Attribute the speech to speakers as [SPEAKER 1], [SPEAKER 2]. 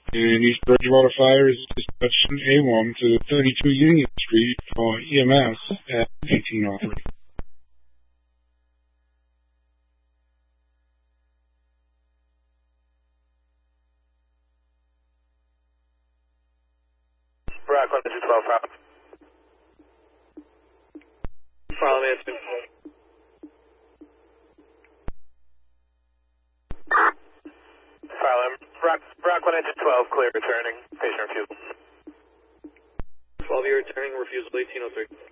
[SPEAKER 1] And East Bridgewater Fire is dispatching A1 to 32 Union Street for EMS at 1803.
[SPEAKER 2] Rock 112, Rock. Follow me, it's been... Follow him. Rock 112, clear returning. Patient refusal. 12, you're returning, refusal 1803.